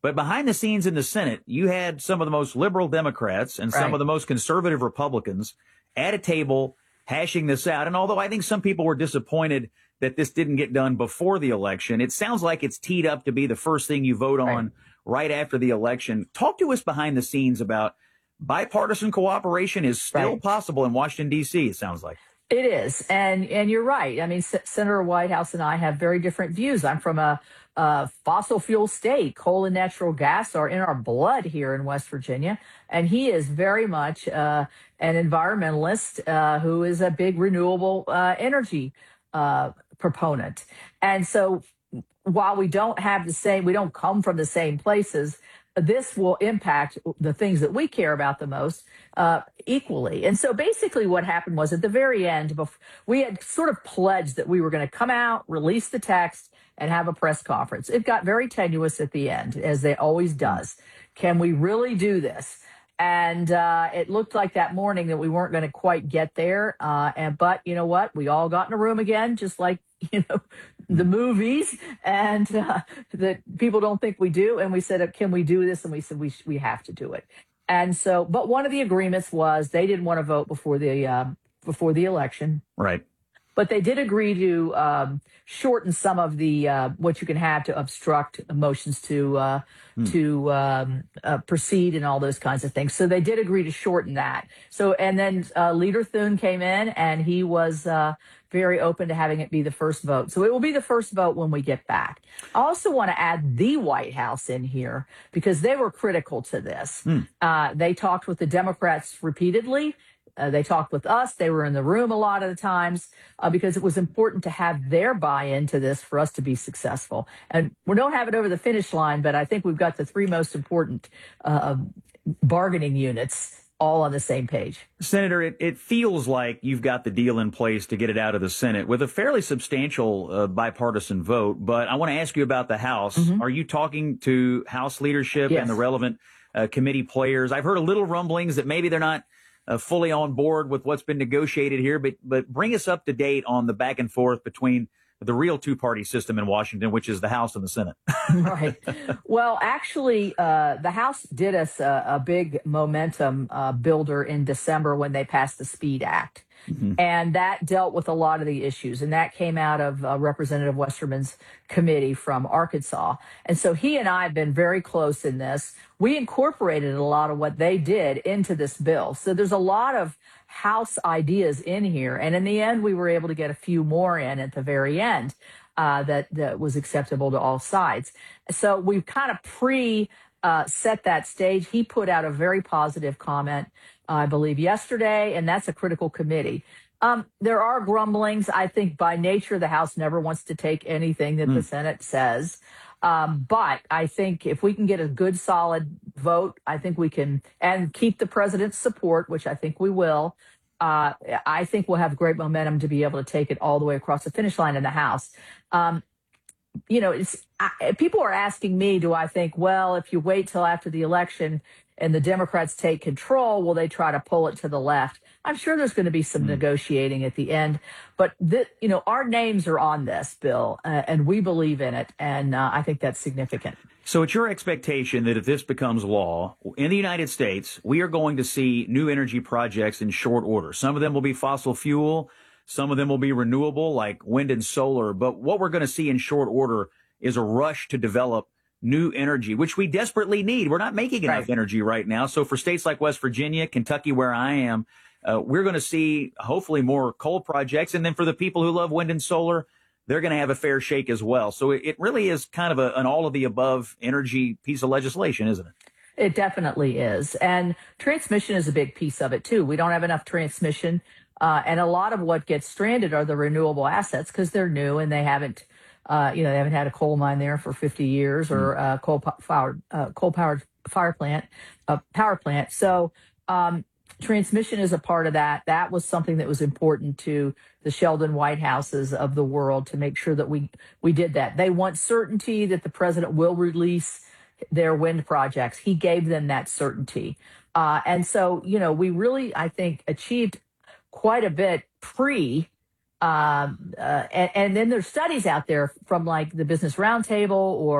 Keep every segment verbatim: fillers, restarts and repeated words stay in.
But behind the scenes in the Senate, you had some of the most liberal Democrats and some Right. of the most conservative Republicans at a table hashing this out. And although I think some people were disappointed that this didn't get done before the election, it sounds like it's teed up to be the first thing you vote on right, right after the election. Talk to us behind the scenes about bipartisan cooperation is still Right. possible in Washington, D C, it sounds like. It is, and and you're right. I mean, S- Senator Whitehouse and I have very different views. I'm from a, a fossil fuel state. Coal and natural gas are in our blood here in West Virginia, and he is very much uh, an environmentalist uh, who is a big renewable uh, energy uh, proponent. And so, while we don't have the same, we don't come from the same places, this will impact the things that we care about the most uh, equally. And so basically what happened was at the very end, bef- we had sort of pledged that we were going to come out, release the text, and have a press conference. It got very tenuous at the end, as it always does. Can we really do this? And uh, it looked like that morning that we weren't going to quite get there. Uh, and but you know what? We all got in a room again, just like you know the movies, and uh, that people don't think we do. And we said, "Can we do this?" And we said, "We we have to do it." And so, but one of the agreements was they didn't want to vote before the uh, before the election. Right. But they did agree to um, shorten some of the uh, what you can have to obstruct motions to uh, Hmm. to um, uh, proceed and all those kinds of things. So they did agree to shorten that. So and then uh, Leader Thune came in and he was uh, very open to having it be the first vote. So it will be the first vote when we get back. I also want to add the White House in here because they were critical to this. Hmm. Uh, they talked with the Democrats repeatedly. Uh, they talked with us. They were in the room a lot of the times uh, because it was important to have their buy-in to this for us to be successful. And we don't have it over the finish line, but I think we've got the three most important uh, bargaining units all on the same page. Senator, it, it feels like you've got the deal in place to get it out of the Senate with a fairly substantial uh, bipartisan vote. But I want to ask you about the House. Mm-hmm. Are you talking to House leadership Yes. and the relevant uh, committee players? I've heard a little rumblings that maybe they're not Uh, fully on board with what's been negotiated here, but but bring us up to date on the back and forth between the real two-party system in Washington, which is the House and the Senate. Right. Well, actually, uh, the House did us a, a big momentum uh, builder in December when they passed the SPEED Act. Mm-hmm. And that dealt with a lot of the issues. And that came out of uh, Representative Westerman's committee from Arkansas. And so he and I have been very close in this. We incorporated a lot of what they did into this bill. So there's a lot of House ideas in here. And in the end, we were able to get a few more in at the very end uh, that, that was acceptable to all sides. So we've kind of pre uh, set that stage. He put out a very positive comment, I believe, yesterday, and that's a critical committee. Um, there are grumblings. I think by nature, the House never wants to take anything that Mm. the Senate says. Um, but I think if we can get a good, solid vote, I think we can, and keep the president's support, which I think we will. Uh, I think we'll have great momentum to be able to take it all the way across the finish line in the House. Um, you know, it's, I, people are asking me, do I think, well, if you wait till after the election and the Democrats take control, will they try to pull it to the left? I'm sure there's going to be some Mm. negotiating at the end, but th- you know, our names are on this bill, uh, and we believe in it, and uh, I think that's significant. So it's your expectation that if this becomes law in the United States, we are going to see new energy projects in short order. Some of them will be fossil fuel. Some of them will be renewable, like wind and solar. But what we're going to see in short order is a rush to develop new energy, which we desperately need. We're not making enough Right. energy right now. So for states like West Virginia, Kentucky, where I am, uh, we're going to see hopefully more coal projects. And then for the people who love wind and solar, they're going to have a fair shake as well. So it, it really is kind of a, an all of the above energy piece of legislation, isn't it? It definitely is. And transmission is a big piece of it, too. We don't have enough transmission. Uh, and a lot of what gets stranded are the renewable assets because they're new and they haven't, uh, you know, they haven't had a coal mine there for fifty years or a coal powered, uh, coal powered fire plant, uh, power plant. So um, transmission is a part of that. That was something that was important to the Sheldon Whitehouses of the world to make sure that we we did that. They want certainty that the president will release their wind projects. He gave them that certainty. Uh, and so, you know, we really, I think, achieved quite a bit pre. Um, uh, and, and then there's studies out there from like the Business Roundtable or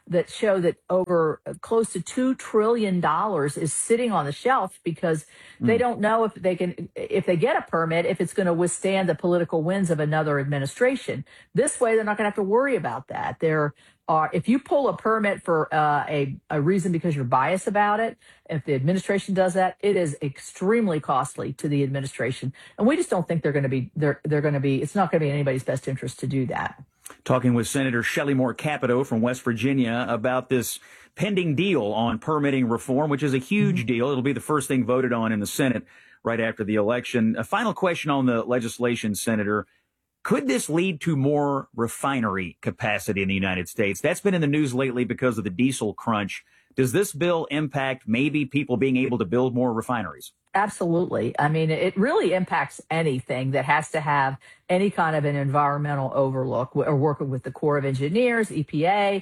that show that over close to two trillion dollars is sitting on the shelf because they don't know if they can, if they get a permit, if it's going to withstand the political winds of another administration. This way, they're not going to have to worry about that. There are, if you pull a permit for uh, a, a reason because you're biased about it, if the administration does that, it is extremely costly to the administration. And we just don't think they're going to be, they're, they're going to be, it's not going to be in anybody's best interest to do that. Talking with Senator Shelley Moore Capito from West Virginia about this pending deal on permitting reform, which is a huge mm-hmm. deal. It'll be the first thing voted on in the Senate right after the election. A final question on the legislation, Senator. Could this lead to more refinery capacity in the United States? That's been in the news lately because of the diesel crunch. Does this bill impact maybe people being able to build more refineries? Absolutely. I mean, it really impacts anything that has to have any kind of an environmental overlook, or working with the Corps of Engineers, E P A,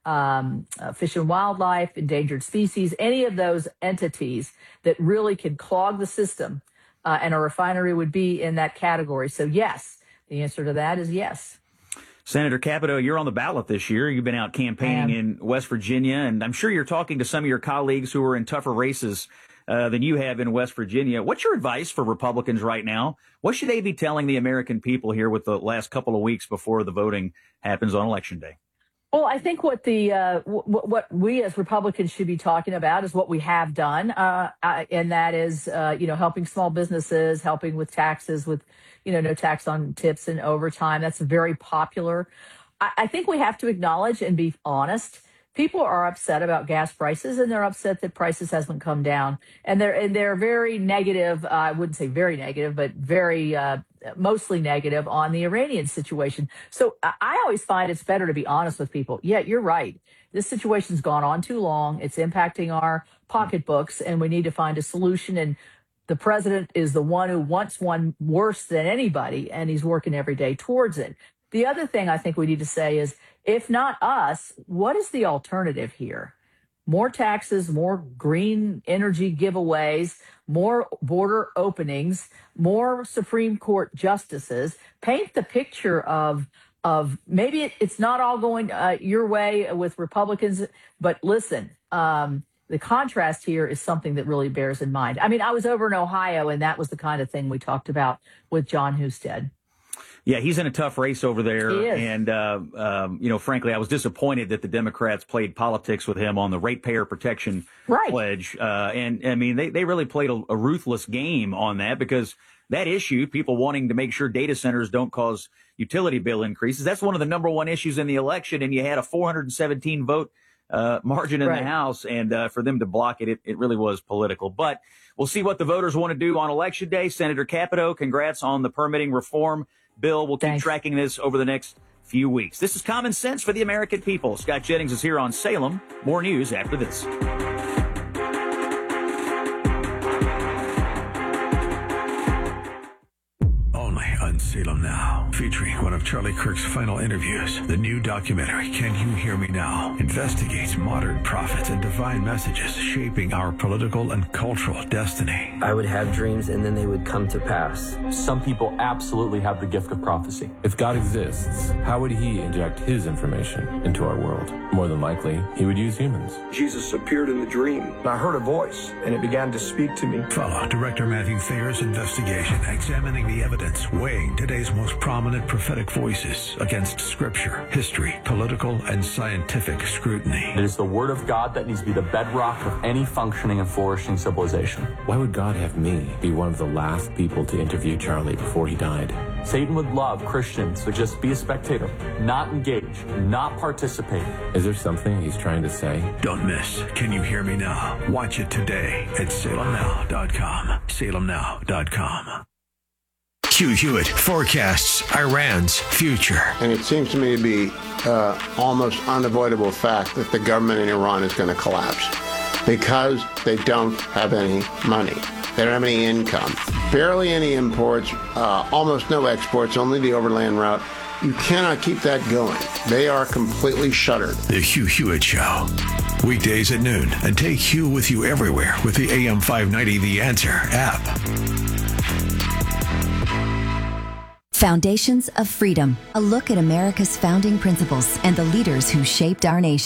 um, uh, Fish and Wildlife, endangered species, any of those entities that really can clog the system. Uh, and a refinery would be in that category. So, yes, the answer to that is yes. Senator Capito, you're on the ballot this year. You've been out campaigning in West Virginia, and I'm sure you're talking to some of your colleagues who are in tougher races uh, than you have in West Virginia. What's your advice for Republicans right now? What should they be telling the American people here with the last couple of weeks before the voting happens on Election Day? Well, I think what the uh, w- what we as Republicans should be talking about is what we have done, uh, and that is, uh, you know, helping small businesses, helping with taxes, with, you know, no tax on tips and overtime. That's very popular. I, I think we have to acknowledge and be honest. People are upset about gas prices, and they're upset that prices hasn't come down. And they're and they're very negative. Uh, I wouldn't say very negative, but very uh, mostly negative on the Iranian situation. So I always find it's better to be honest with people. Yeah, you're right. This situation's gone on too long. It's impacting our pocketbooks, and we need to find a solution. And the president is the one who wants one worse than anybody, and he's working every day towards it. The other thing I think we need to say is, if not us, what is the alternative here? More taxes, more green energy giveaways, more border openings, more Supreme Court justices. Paint the picture of of maybe it, it's not all going uh, your way with Republicans, but listen, um, the contrast here is something that really bears in mind. I mean, I was over in Ohio, and that was the kind of thing we talked about with John Husted. Yeah, he's in a tough race over there. He is. And, uh, um, you know, frankly, I was disappointed that the Democrats played politics with him on the ratepayer protection right. pledge. Uh, and, I mean, they, they really played a, a ruthless game on that, because that issue, people wanting to make sure data centers don't cause utility bill increases, that's one of the number one issues in the election. And you had a four hundred seventeen vote uh, margin in right. the House. And uh, for them to block it, it, it really was political. But we'll see what the voters want to do on Election Day. Senator Capito, congrats on the permitting reform bill. We'll keep Thanks. tracking this over the next few weeks. This is Common Sense for the American people. Scott Jennings is here on Salem. More news after this. Only on Salem Now, featuring one of Charlie Kirk's final interviews. The new documentary, Can You Hear Me Now?, investigates modern prophets and divine messages shaping our political and cultural destiny. I would have dreams, and then they would come to pass. Some people absolutely have the gift of prophecy. If God exists, how would he inject his information into our world? More than likely, he would use humans. Jesus appeared in the dream. I heard a voice, and it began to speak to me. Follow Director Matthew Thayer's investigation, examining the evidence, weighing today's most prominent prophetic voices against scripture, history, political, and scientific scrutiny. It is the word of God that needs to be the bedrock of any functioning and flourishing civilization. Why would God have me be one of the last people to interview Charlie before he died? Satan would love Christians to just be a spectator, not engage, not participate. Is there something he's trying to say? Don't miss Can You Hear Me Now? Watch it today at salem now dot com. salem now dot com. Hugh Hewitt forecasts Iran's future. And it seems to me to be uh, almost unavoidable fact that the government in Iran is going to collapse because they don't have any money. They don't have any income. Barely any imports, uh, almost no exports, only the overland route. You cannot keep that going. They are completely shuttered. The Hugh Hewitt Show. Weekdays at noon. And take Hugh with you everywhere with the A M five ninety The Answer app. Foundations of Freedom, a look at America's founding principles and the leaders who shaped our nation.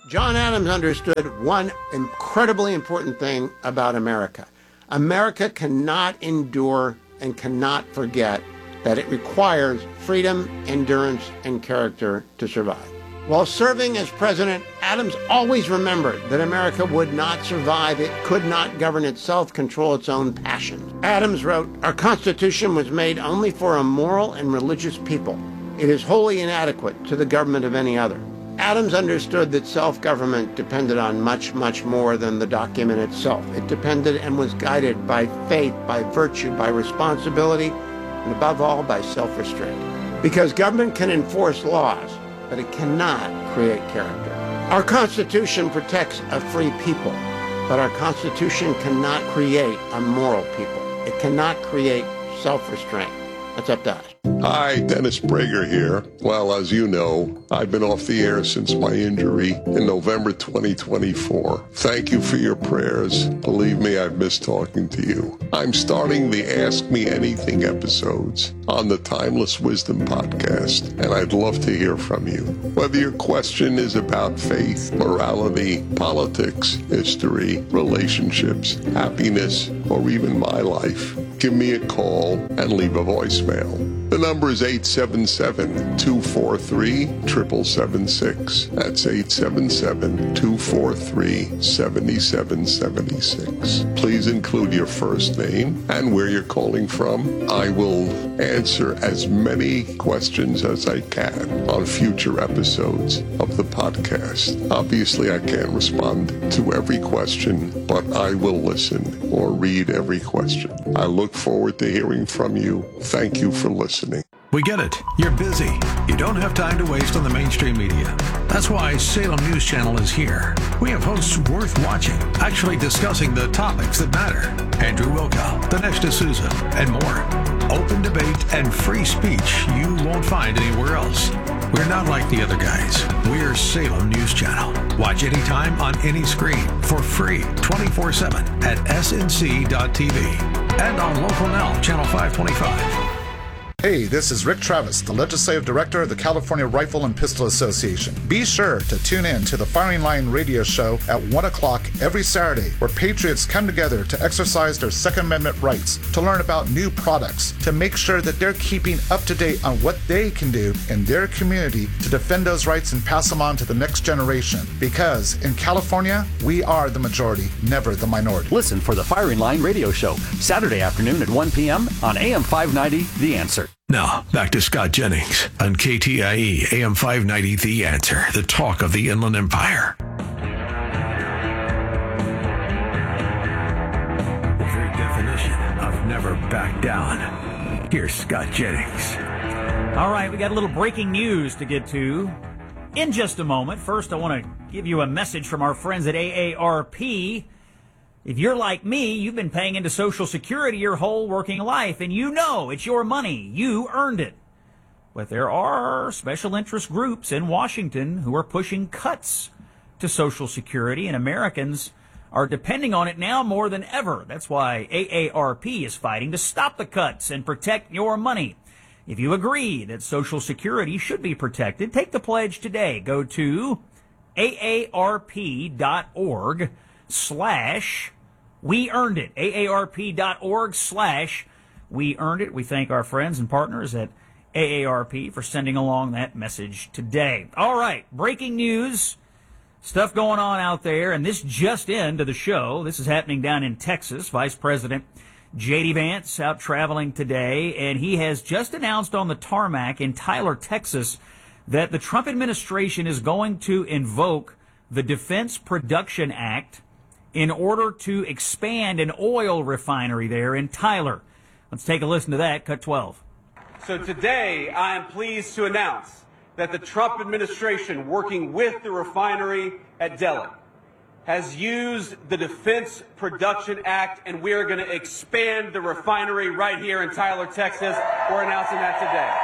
John Adams understood one incredibly important thing about America. America cannot endure and cannot forget that it requires freedom, endurance, and character to survive. While serving as president, Adams always remembered that America would not survive. It could not govern itself, control its own passions. Adams wrote, "Our Constitution was made only for a moral and religious people. It is wholly inadequate to the government of any other." Adams understood that self-government depended on much, much more than the document itself. It depended and was guided by faith, by virtue, by responsibility, and above all, by self-restraint. Because government can enforce laws, but it cannot create character. Our Constitution protects a free people, but our Constitution cannot create a moral people. It cannot create self-restraint. That's up to us. Hi, Dennis Prager here. Well, as you know, I've been off the air since my injury in November twenty twenty-four. Thank you for your prayers. Believe me, I've missed talking to you. I'm starting the Ask Me Anything episodes on the Timeless Wisdom podcast, and I'd love to hear from you. Whether your question is about faith, morality, politics, history, relationships, happiness, or even my life, give me a call and leave a voicemail. The number is eight seven seven, two four three, seven seven seven six. That's eight seven seven, two four three, seven seven seven six. Please include your first name and where you're calling from. I will answer as many questions as I can on future episodes of the podcast. Obviously, I can't respond to every question, but I will listen or read every question. I look forward to hearing from you. Thank you for listening. We get it. You're busy. You don't have time to waste on the mainstream media. That's why Salem News Channel is here. We have hosts worth watching, actually discussing the topics that matter. Andrew Wilkow, Dinesh D'Souza, and more. Open debate and free speech you won't find anywhere else. We're not like the other guys. We're Salem News Channel. Watch anytime on any screen for free twenty-four seven at S N C dot T V and on Local Now, Channel five twenty-five. Hey, this is Rick Travis, the Legislative Director of the California Rifle and Pistol Association. Be sure to tune in to the Firing Line radio show at one o'clock every Saturday, where patriots come together to exercise their Second Amendment rights, to learn about new products, to make sure that they're keeping up to date on what they can do in their community to defend those rights and pass them on to the next generation. Because in California, we are the majority, never the minority. Listen for the Firing Line radio show, Saturday afternoon at one p.m. on A M five ninety, The Answer. Now, back to Scott Jennings on K T I E, A M five ninety, The Answer, the talk of the Inland Empire. The very definition of never back down. Here's Scott Jennings. All right, we got a little breaking news to get to in just a moment. First, I want to give you a message from our friends at A A R P. If you're like me, you've been paying into Social Security your whole working life, and you know it's your money. You earned it. But there are special interest groups in Washington who are pushing cuts to Social Security, and Americans are depending on it now more than ever. That's why A A R P is fighting to stop the cuts and protect your money. If you agree that Social Security should be protected, take the pledge today. Go to aarp.org slash we earned it. aarp.org slash we earned it. We thank our friends and partners at A A R P for sending along that message today. All right, breaking news. Stuff going on out there, and this just into the show. This is happening down in Texas. Vice President J D. Vance out traveling today, and he has just announced on the tarmac in Tyler, Texas, that the Trump administration is going to invoke the Defense Production Act in order to expand an oil refinery there in Tyler. Let's take a listen to that. Cut twelve. So today, I am pleased to announce that the Trump administration, working with the refinery at Delek, has used the Defense Production Act, and we are going to expand the refinery right here in Tyler, Texas. We're announcing that today.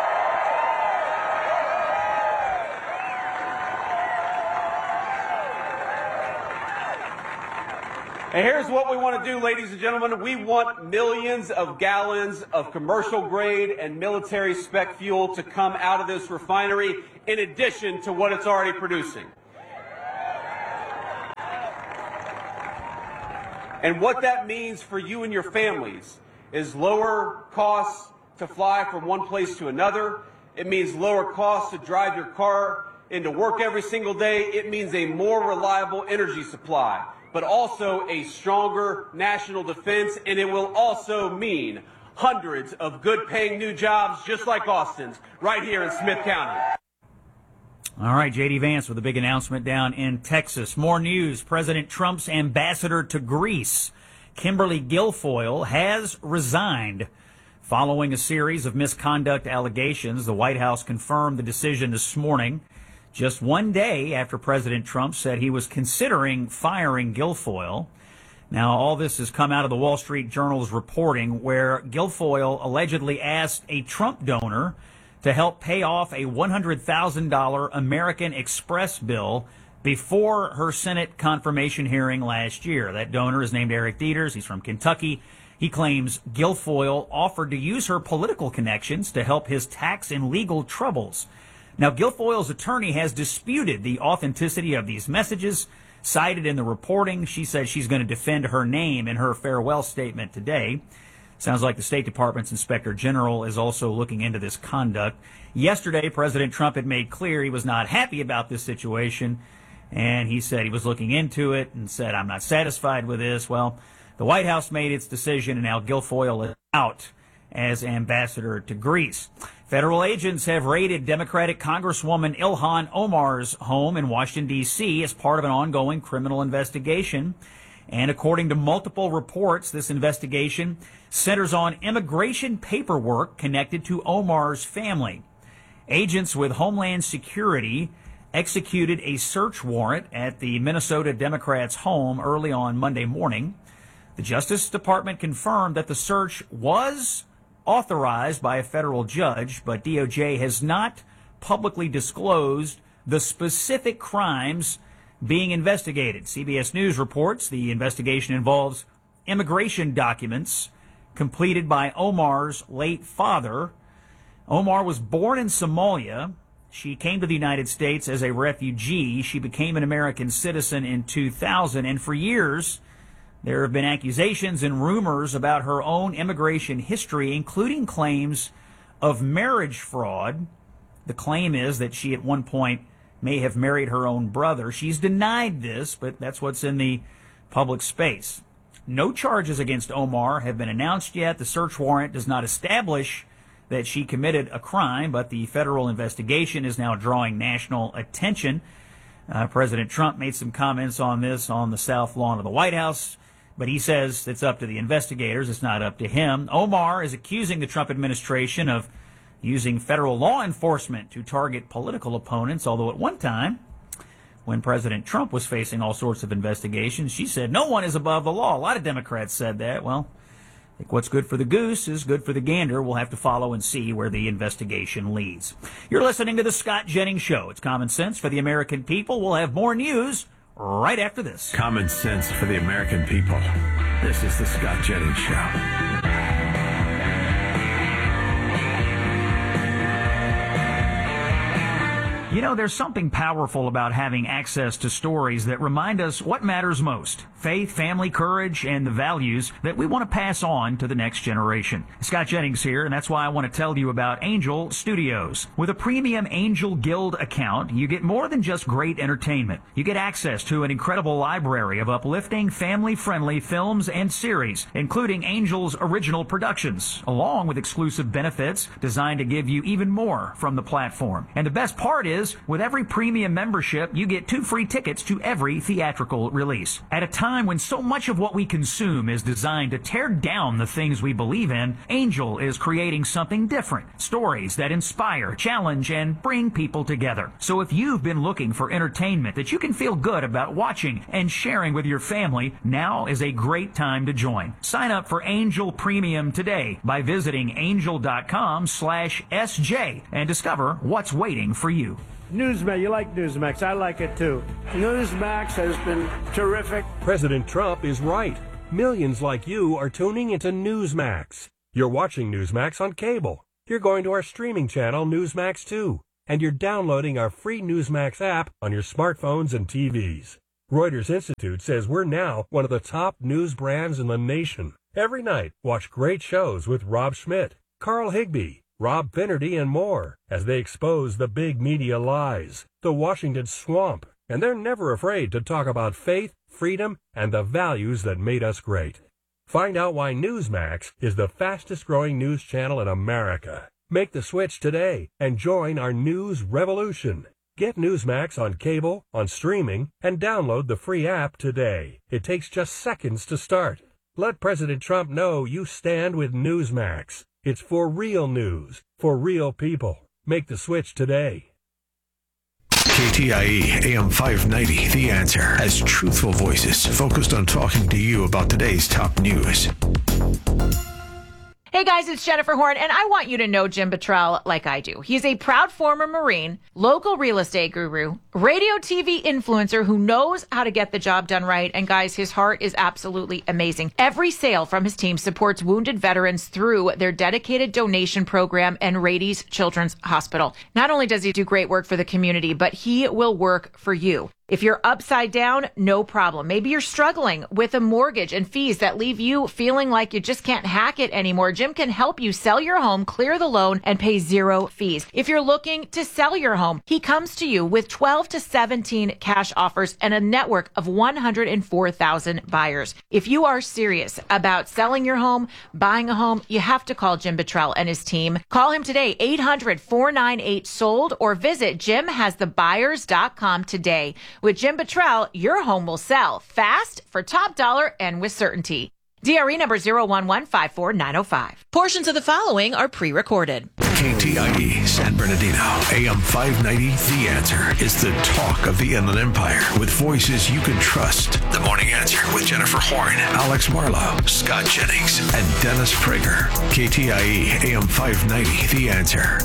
And here's what we want to do, ladies and gentlemen. We want millions of gallons of commercial grade and military spec fuel to come out of this refinery in addition to what it's already producing. And what that means for you and your families is lower costs to fly from one place to another. It means lower costs to drive your car into work every single day. It means a more reliable energy supply, but also a stronger national defense. And it will also mean hundreds of good-paying new jobs just like Austin's right here in Smith County. All right, J D Vance with a big announcement down in Texas. More news. President Trump's ambassador to Greece, Kimberly Guilfoyle, has resigned. Following a series of misconduct allegations, the White House confirmed the decision this morning, just one day after President Trump said he was considering firing Guilfoyle. Now, all this has come out of the Wall Street Journal's reporting, where Guilfoyle allegedly asked a Trump donor to help pay off a one hundred thousand dollars American Express bill before her Senate confirmation hearing last year. That donor is named Eric Dieters. He's from Kentucky. He claims Guilfoyle offered to use her political connections to help his tax and legal troubles. Now, Guilfoyle's attorney has disputed the authenticity of these messages cited in the reporting. She says she's going to defend her name in her farewell statement today. Sounds like the State Department's Inspector General is also looking into this conduct. Yesterday, President Trump had made clear he was not happy about this situation, and he said he was looking into it and said, I'm not satisfied with this. Well, the White House made its decision, and now Guilfoyle is out as ambassador to Greece. Federal agents have raided Democratic Congresswoman Ilhan Omar's home in Washington, D C as part of an ongoing criminal investigation. And according to multiple reports, this investigation centers on immigration paperwork connected to Omar's family. Agents with Homeland Security executed a search warrant at the Minnesota Democrat's home early on Monday morning. The Justice Department confirmed that the search was authorized by a federal judge, but D O J has not publicly disclosed the specific crimes being investigated. C B S News reports the investigation involves immigration documents completed by Omar's late father. Omar was born in Somalia. She came to the United States as a refugee. She became an American citizen in two thousand, and for years there have been accusations and rumors about her own immigration history, including claims of marriage fraud. The claim is that she at one point may have married her own brother. She's denied this, but that's what's in the public space. No charges against Omar have been announced yet. The search warrant does not establish that she committed a crime, but the federal investigation is now drawing national attention. Uh, President Trump made some comments on this on the South Lawn of the White House, but he says it's up to the investigators. It's not up to him. Omar is accusing the Trump administration of using federal law enforcement to target political opponents, although at one time, when President Trump was facing all sorts of investigations, she said no one is above the law. A lot of Democrats said that. Well, I think what's good for the goose is good for the gander. We'll have to follow and see where the investigation leads. You're listening to The Scott Jennings Show. It's common sense for the American people. We'll have more news right after this. Common sense for the American people. This is The Scott Jennings Show. You know, there's something powerful about having access to stories that remind us what matters most: faith, family, courage, and the values that we want to pass on to the next generation. Scott Jennings here, and that's why I want to tell you about Angel Studios. With a premium Angel Guild account, you get more than just great entertainment. You get access to an incredible library of uplifting, family-friendly films and series, including Angel's original productions, along with exclusive benefits designed to give you even more from the platform. And the best part is, with every premium membership, you get two free tickets to every theatrical release. At a time when so much of what we consume is designed to tear down the things we believe in, Angel is creating something different. Stories that inspire, challenge, and bring people together. So if you've been looking for entertainment that you can feel good about watching and sharing with your family, now is a great time to join. Sign up for Angel Premium today by visiting angel.com slash SJ and discover what's waiting for you. Newsmax, you like Newsmax. I like it too. Newsmax has been terrific. President Trump is right. Millions like you are tuning into Newsmax. You're watching Newsmax on cable. You're going to our streaming channel, Newsmax two. And you're downloading our free Newsmax app on your smartphones and T Vs. Reuters Institute says we're now one of the top news brands in the nation. Every night, watch great shows with Rob Schmidt, Carl Higbie, Rob Finnerty, and more as they expose the big media lies, the Washington swamp, and they're never afraid to talk about faith, freedom, and the values that made us great. Find out why Newsmax is the fastest-growing news channel in America. Make the switch today and join our news revolution. Get Newsmax on cable, on streaming, and download the free app today. It takes just seconds to start. Let President Trump know you stand with Newsmax. It's for real news, for real people. Make the switch today. K T I E A M five ninety, The Answer, has truthful voices focused on talking to you about today's top news. Hey guys, it's Jennifer Horn, and I want you to know Jim Bottrell like I do. He's a proud former Marine, local real estate guru, radio T V influencer who knows how to get the job done right. And guys, his heart is absolutely amazing. Every sale from his team supports wounded veterans through their dedicated donation program and Rady's Children's Hospital. Not only does he do great work for the community, but he will work for you. If you're upside down, no problem. Maybe you're struggling with a mortgage and fees that leave you feeling like you just can't hack it anymore. Jim can help you sell your home, clear the loan, and pay zero fees. If you're looking to sell your home, he comes to you with twelve to seventeen cash offers and a network of one hundred four thousand buyers. If you are serious about selling your home, buying a home, you have to call Jim Bottrell and his team. Call him today, eight hundred, four nine eight, sold, or visit jim has the buyers dot com today. With Jim Bottrell, your home will sell fast, for top dollar, and with certainty. D R E number zero one one five four nine zero five. Portions of the following are pre-recorded. K T I E San Bernardino, A M five ninety, The Answer is the talk of the Inland Empire with voices you can trust. The Morning Answer with Jennifer Horn, Alex Marlowe, Scott Jennings, and Dennis Prager. K T I E A M five ninety, The Answer.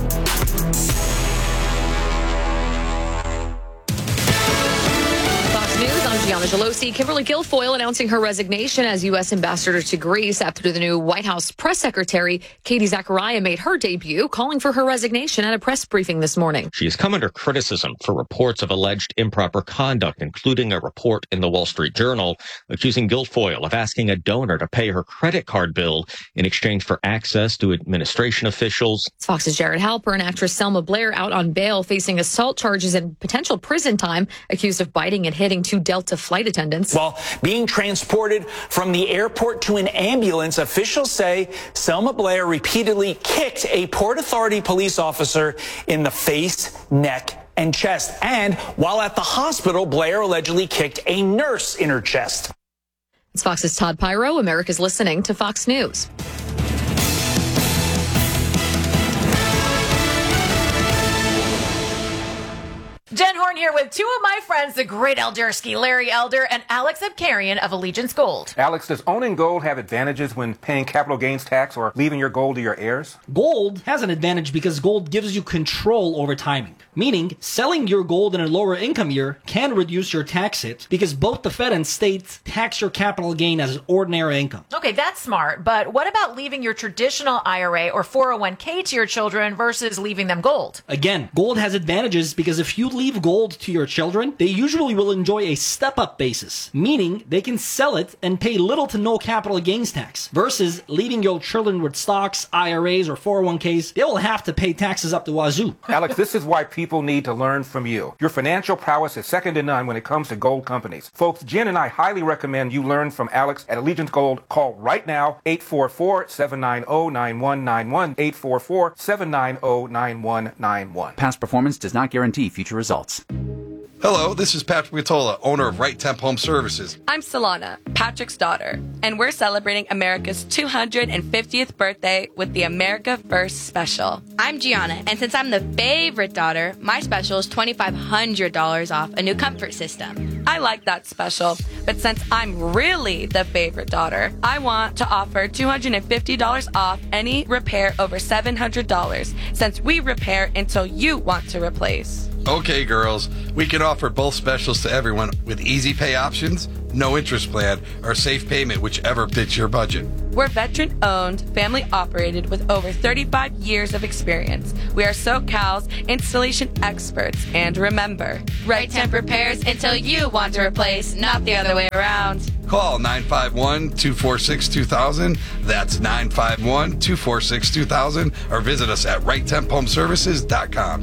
News, I'm Gianna Gelosi. Kimberly Guilfoyle announcing her resignation as U S ambassador to Greece after the new White House press secretary, Katie Zachariah, made her debut, calling for her resignation at a press briefing this morning. She has come under criticism for reports of alleged improper conduct, including a report in the Wall Street Journal accusing Guilfoyle of asking a donor to pay her credit card bill in exchange for access to administration officials. It's Fox's Jared Halper and actress Selma Blair out on bail facing assault charges and potential prison time, accused of biting and hitting two Delta flight attendants. While being transported from the airport to an ambulance, officials say Selma Blair repeatedly kicked a Port Authority police officer in the face, neck, and chest. And while at the hospital, Blair allegedly kicked a nurse in her chest. It's Fox's Todd Pyro. America's listening to Fox News. Jen Horn here with two of my friends, the great Eldersky, Larry Elder, and Alex Abkarian of Allegiance Gold. Alex, does owning gold have advantages when paying capital gains tax or leaving your gold to your heirs? Gold has an advantage because gold gives you control over timing. Meaning, selling your gold in a lower income year can reduce your tax hit because both the Fed and states tax your capital gain as ordinary income. Okay, that's smart, but what about leaving your traditional I R A or four oh one k to your children versus leaving them gold? Again, gold has advantages because if you leave gold to your children, they usually will enjoy a step-up basis, meaning they can sell it and pay little to no capital gains tax, versus leaving your children with stocks, I R As, or four oh one k's, they will have to pay taxes up the wazoo. Alex, this is why people need to learn from you. Your financial prowess is second to none when it comes to gold companies. Folks, Jen and I highly recommend you learn from Alex at Allegiance Gold. Call right now, eight four four, seven nine zero, nine one nine one, eight four four, seven nine zero, nine one nine one. Past performance does not guarantee future results. Hello, this is Patrick Vitola, owner of Right Temp Home Services. I'm Solana, Patrick's daughter, and we're celebrating America's two hundred fiftieth birthday with the America First Special. I'm Gianna, and since I'm the favorite daughter, my special is twenty-five hundred dollars off a new comfort system. I like that special, but since I'm really the favorite daughter, I want to offer two hundred fifty dollars off any repair over seven hundred dollars, since we repair until you want to replace. Okay, girls, we can offer both specials to everyone with easy pay options, no interest plan, or safe payment, whichever fits your budget. We're veteran-owned, family-operated with over thirty-five years of experience. We are SoCal's installation experts. And remember, Right Temp repairs until you want to replace, not the other way around. Call nine five one, two four six, two thousand. That's nine five one, two four six, two thousand. Or visit us at right temp home services dot com.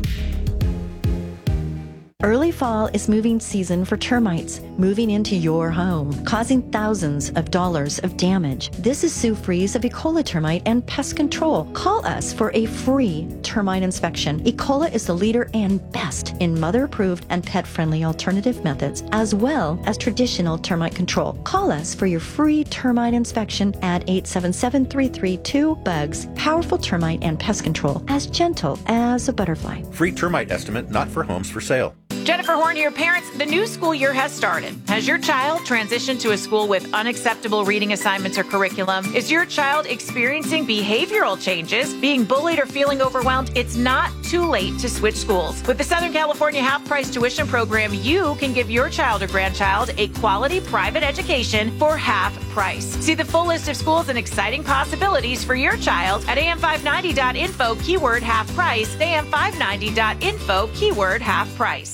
Early fall is moving season for termites moving into your home, causing thousands of dollars of damage. This is Sue Fries of Ecola Termite and Pest Control. Call us for a free termite inspection. Ecola is the leader and best in mother-approved and pet-friendly alternative methods, as well as traditional termite control. Call us for your free termite inspection at eight seven seven, three three two, BUGS. Powerful termite and pest control, as gentle as a butterfly. Free termite estimate not for homes for sale. Jennifer Horn here, parents. The new school year has started. Has your child transitioned to a school with unacceptable reading assignments or curriculum? Is your child experiencing behavioral changes, being bullied, or feeling overwhelmed? It's not too late to switch schools. With the Southern California half-price tuition program, you can give your child or grandchild a quality private education for half price. See the full list of schools and exciting possibilities for your child at A M five ninety dot info, keyword half price, A M five ninety dot info, keyword half price.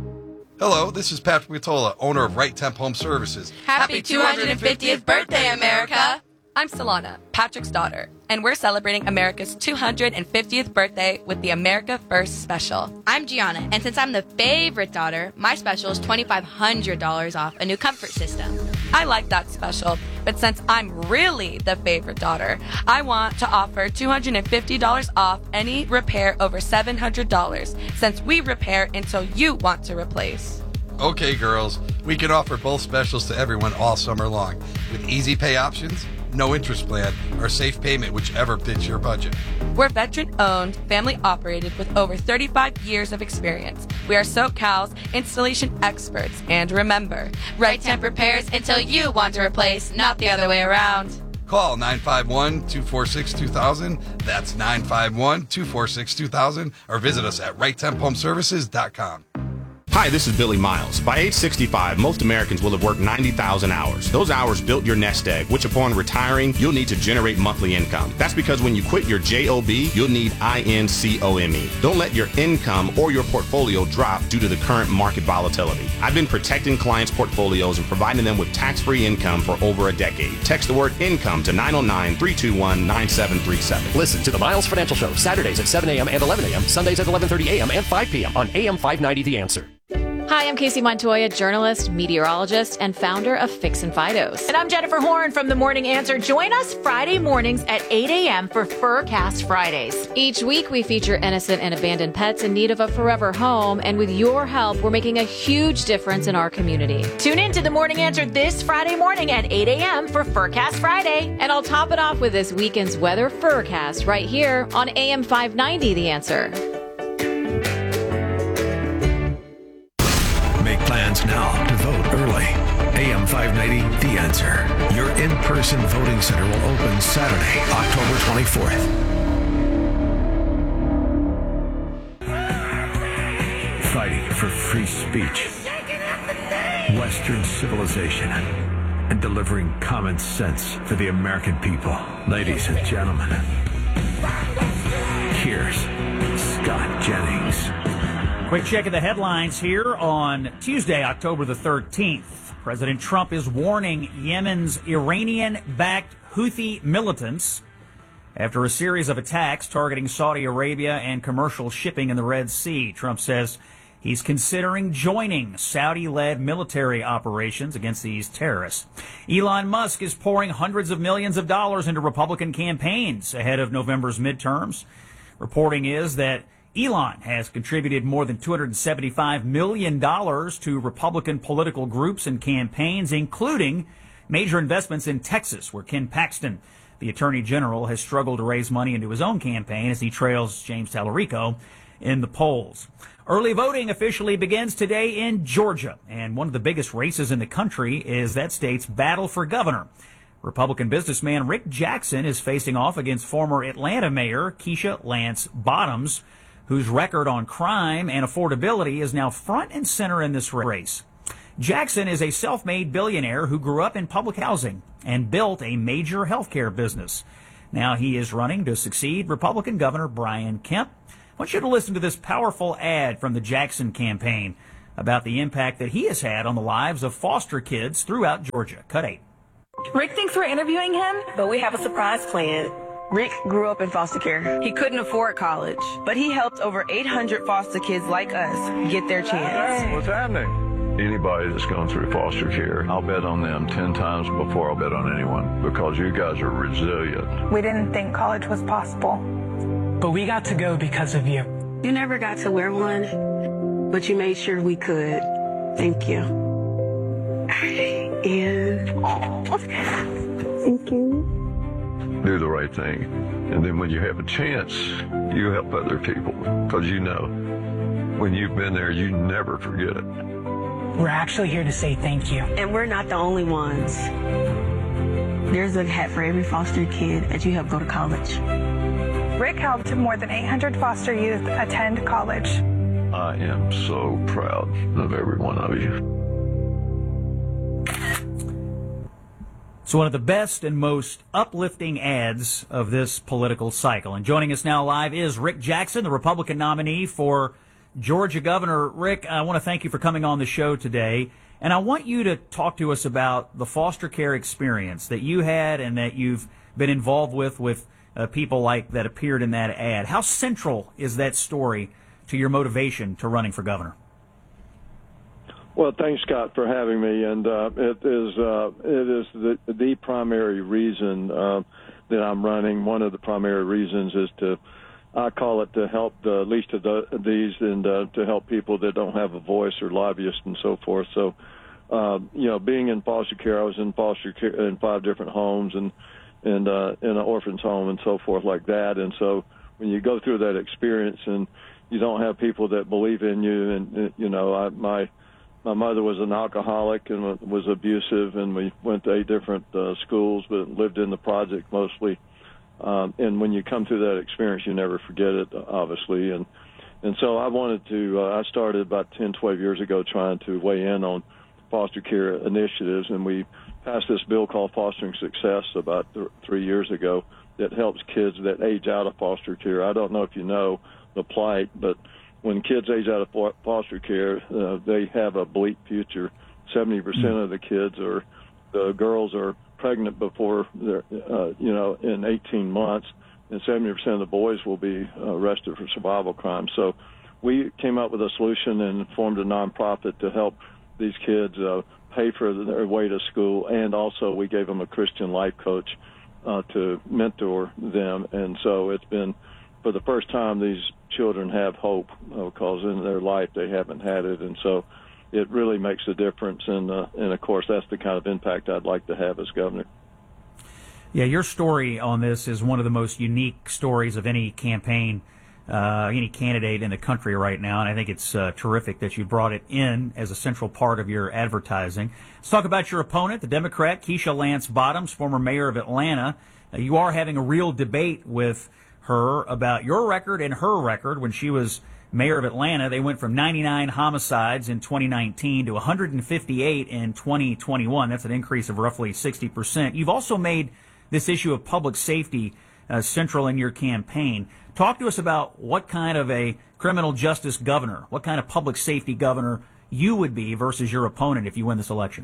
Hello, this is Patrick Vitola, owner of Right Temp Home Services. Happy two hundred fiftieth birthday, America! I'm Solana, Patrick's daughter, and we're celebrating America's two hundred fiftieth birthday with the America First Special. I'm Gianna, and since I'm the favorite daughter, my special is twenty-five hundred dollars off a new comfort system. I like that special, but since I'm really the favorite daughter, I want to offer two hundred fifty dollars off any repair over seven hundred dollars, since we repair until you want to replace. Okay, girls, we can offer both specials to everyone all summer long with easy pay options, no interest plan, or safe payment, whichever fits your budget. We're veteran-owned, family-operated with over thirty-five years of experience. We are SoCal's installation experts. And remember, Right Temp repairs until you want to replace, not the other way around. Call nine five one, two four six, two thousand. That's nine five one, two four six, two thousand. Or visit us at right temp home services dot com. Hi, this is Billy Miles. By age sixty-five, most Americans will have worked ninety thousand hours. Those hours built your nest egg, which upon retiring, you'll need to generate monthly income. That's because when you quit your job, you'll need income. Don't let your income or your portfolio drop due to the current market volatility. I've been protecting clients' portfolios and providing them with tax-free income for over a decade. Text the word income to nine oh nine, three two one, nine seven three seven. Listen to the Miles Financial Show, Saturdays at seven a.m. and eleven a.m., Sundays at eleven thirty a.m. and five p.m. on A M five ninety The Answer. Hi, I'm Casey Montoya, journalist, meteorologist, and founder of Fix and Fidos. And I'm Jennifer Horn from The Morning Answer. Join us Friday mornings at eight a.m. for Furcast Fridays. Each week, we feature innocent and abandoned pets in need of a forever home. And with your help, we're making a huge difference in our community. Tune in to The Morning Answer this Friday morning at eight a.m. for Furcast Friday. And I'll top it off with this weekend's weather Furcast right here on A M five ninety The Answer. Make plans now to vote early. A M five ninety, The Answer. Your in-person voting center will open Saturday, October twenty-fourth. Fighting for free speech, Western civilization, and delivering common sense for the American people. Ladies and gentlemen, here's Scott Jennings. Quick check of the headlines here on Tuesday, October the thirteenth. President Trump is warning Yemen's Iranian-backed Houthi militants after a series of attacks targeting Saudi Arabia and commercial shipping in the Red Sea. Trump says he's considering joining Saudi-led military operations against these terrorists. Elon Musk is pouring hundreds of millions of dollars into Republican campaigns ahead of November's midterms. Reporting is that Elon has contributed more than two hundred seventy-five million dollars to Republican political groups and campaigns, including major investments in Texas, where Ken Paxton, the Attorney General, has struggled to raise money into his own campaign as he trails James Tallarico in the polls. Early voting officially begins today in Georgia, and one of the biggest races in the country is that state's battle for governor. Republican businessman Rick Jackson is facing off against former Atlanta Mayor Keisha Lance Bottoms, whose record on crime and affordability is now front and center in this race. Jackson is a self-made billionaire who grew up in public housing and built a major healthcare business. Now he is running to succeed Republican Governor Brian Kemp. I want you to listen to this powerful ad from the Jackson campaign about the impact that he has had on the lives of foster kids throughout Georgia. Cut eight. Rick thinks we're interviewing him, but we have a surprise plan. Rick grew up in foster care. He couldn't afford college, but he helped over eight hundred foster kids like us get their chance. What's happening? Anybody that's gone through foster care, I'll bet on them ten times before I'll bet on anyone, because you guys are resilient. We didn't think college was possible. But we got to go because of you. You never got to wear one, but you made sure we could. Thank you. And thank you. Do the right thing. And then when you have a chance, you help other people, because you know, when you've been there, you never forget it. We're actually here to say thank you. And we're not the only ones. There's a hat for every foster kid that you help go to college. Rick helped more than eight hundred foster youth attend college. I am so proud of every one of you. It's one of the best and most uplifting ads of this political cycle. And joining us now live is Rick Jackson, the Republican nominee for Georgia Governor. Rick, I want to thank you for coming on the show today. And I want you to talk to us about the foster care experience that you had and that you've been involved with with uh, people like that appeared in that ad. How central is that story to your motivation to running for governor? Well, thanks, Scott, for having me. And uh, it is uh, it is the, the primary reason uh, that I'm running. One of the primary reasons is to, I call it to help the least of the, these and uh, to help people that don't have a voice or lobbyists and so forth. So, uh, you know, being in foster care, I was in foster care in five different homes and, and uh, in an orphan's home and so forth like that. And so when you go through that experience and you don't have people that believe in you and, you know, I, my My mother was an alcoholic and was abusive, and we went to eight different uh, schools, but lived in the project mostly. Um, and when you come through that experience, you never forget it, obviously. And and so I wanted to, uh, I started about ten, twelve years ago trying to weigh in on foster care initiatives, and we passed this bill called Fostering Success about th- three years ago that helps kids that age out of foster care. I don't know if you know the plight, but when kids age out of foster care, uh, they have a bleak future. seventy percent of the kids are, the girls are pregnant before they're, uh, you know, in eighteen months, and seventy percent of the boys will be uh, arrested for survival crimes. So we came up with a solution and formed a nonprofit to help these kids uh, pay for their way to school, and also we gave them a Christian life coach uh, to mentor them. And so it's been, for the first time, these children have hope uh, because in their life they haven't had it, and so it really makes a difference. And uh, and of course, that's the kind of impact I'd like to have as governor. Yeah, your story on this is one of the most unique stories of any campaign, uh, any candidate in the country right now, and I think it's uh, terrific that you brought it in as a central part of your advertising. Let's talk about your opponent, the Democrat Keisha Lance Bottoms, former mayor of Atlanta. Uh, you are having a real debate with her about your record and her record. When she was mayor of Atlanta, they went from ninety-nine homicides in twenty nineteen to one hundred fifty-eight in twenty twenty-one. That's an increase of roughly sixty percent. You've also made this issue of public safety uh, central in your campaign. Talk to us about what kind of a criminal justice governor, what kind of public safety governor you would be versus your opponent if you win this election.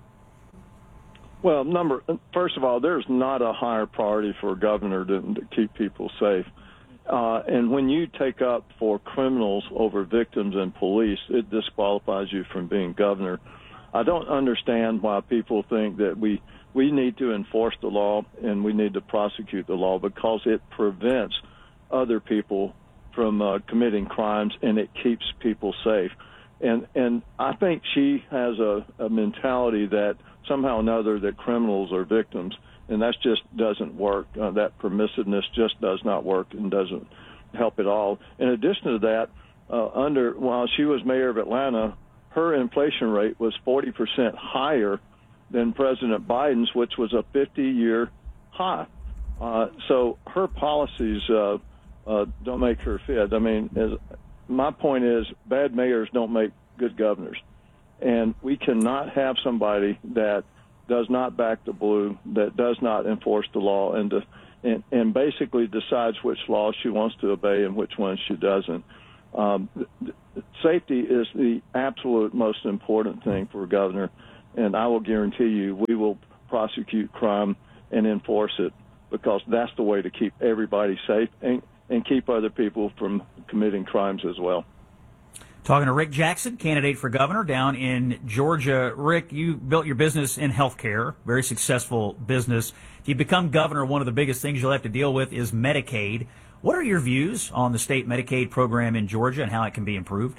Well, number first of all, there's not a higher priority for a governor than to keep people safe. Uh, and when you take up for criminals over victims and police, it disqualifies you from being governor. I don't understand why people think that we, we need to enforce the law and we need to prosecute the law, because it prevents other people from uh, committing crimes and it keeps people safe. And and I think she has a, a mentality that somehow or another that criminals are victims, and that just doesn't work. Uh, that permissiveness just does not work and doesn't help at all. In addition to that, uh, under while she was mayor of Atlanta, her inflation rate was forty percent higher than President Biden's, which was a fifty-year high. Uh, so her policies uh, uh, don't make her fit. I mean, as, my point is, bad mayors don't make good governors. And we cannot have somebody that does not back the blue, that does not enforce the law, and, to, and, and basically decides which laws she wants to obey and which ones she doesn't. Um, safety is the absolute most important thing for a governor, and I will guarantee you we will prosecute crime and enforce it, because that's the way to keep everybody safe and, and keep other people from committing crimes as well. Talking to Rick Jackson, candidate for governor down in Georgia. Rick, you built your business in healthcare, very successful business. If you become governor, one of the biggest things you'll have to deal with is Medicaid. What are your views on the state Medicaid program in Georgia and how it can be improved?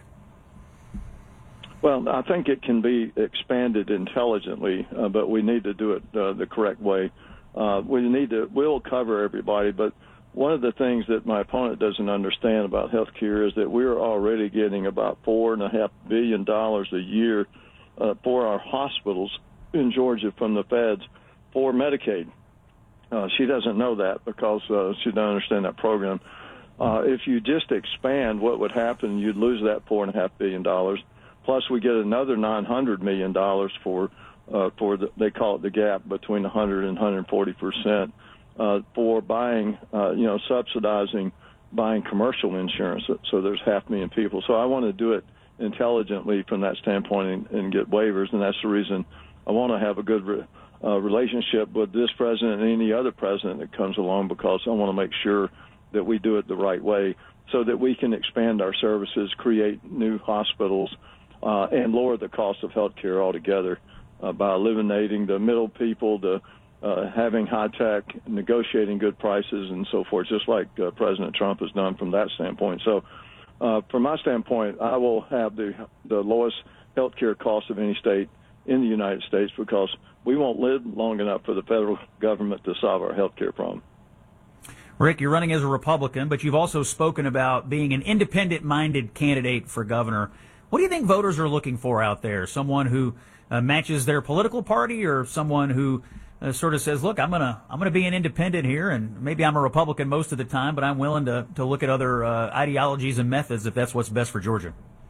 Well, I think it can be expanded intelligently, uh, but we need to do it uh, the correct way. Uh, we need to, we'll cover everybody, but one of the things that my opponent doesn't understand about health care is that we're already getting about four and a half billion dollars a year uh, for our hospitals in Georgia from the feds for Medicaid. Uh, she doesn't know that because uh, she doesn't understand that program. Uh, if you just expand, what would happen? You'd lose that four and a half billion dollars. Plus, we get another nine hundred million dollars for uh, for the, they call it the gap between one hundred and one hundred forty percent uh, for buying, uh, you know, subsidizing buying commercial insurance. So there's half a million people. So I want to do it intelligently from that standpoint and, and get waivers, and that's the reason I want to have a good re- uh, relationship with this president and any other president that comes along, because I want to make sure that we do it the right way so that we can expand our services, create new hospitals, uh, and lower the cost of health care altogether uh, by eliminating the middle people, the uh, having high tech, negotiating good prices, and so forth, just like uh, President Trump has done from that standpoint. So uh, from my standpoint, I will have the, the lowest health care cost of any state in the United States, because we won't live long enough for the federal government to solve our health care problem. Rick, you're running as a Republican, but you've also spoken about being an independent-minded candidate for governor. What do you think voters are looking for out there? Someone who uh, matches their political party, or someone who uh, sort of says, look, I'm going to I'm gonna be an independent here, and maybe I'm a Republican most of the time, but I'm willing to, to look at other uh, ideologies and methods if that's what's best for Georgia?